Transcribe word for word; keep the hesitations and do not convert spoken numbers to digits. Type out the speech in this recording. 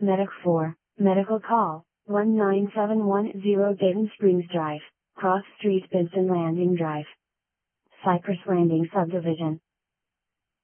Medic four, Medical Call, one nine seven one zero Dayton Springs Drive, Cross Street Benson Landing Drive. Cypress Landing Subdivision.